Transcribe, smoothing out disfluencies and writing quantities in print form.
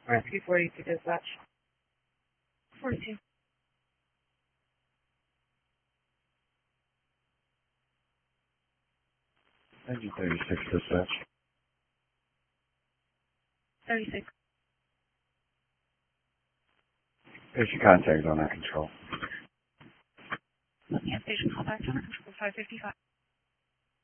Rescue 42 dispatch. 42. Engine 36 dispatch. 36. Station contact on our control. Yeah, station contact on control 555.